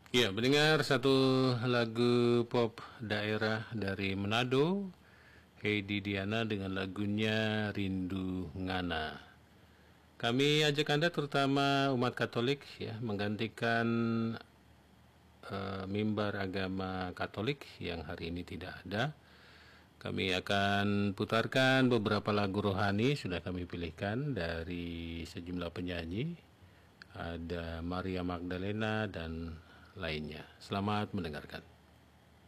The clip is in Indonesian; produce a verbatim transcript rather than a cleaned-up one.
Ya, mendengar satu lagu pop daerah dari Manado, Heidi Diana dengan lagunya Rindu Ngana. Kami ajak Anda terutama umat Katolik ya menggantikan uh, mimbar agama Katolik yang hari ini tidak ada. Kami akan putarkan beberapa lagu rohani sudah kami pilihkan dari sejumlah penyanyi. Ada Maria Magdalena dan lainnya. Selamat mendengarkan.